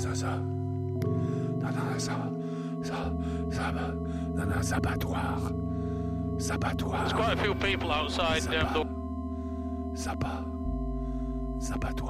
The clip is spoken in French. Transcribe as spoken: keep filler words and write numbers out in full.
ça, ça. Non, non, ça. Ça. Ça. Non, non, s'abattoir. S'abattoir. There's quite a few people outside um, the... Sapa. S'abattoir.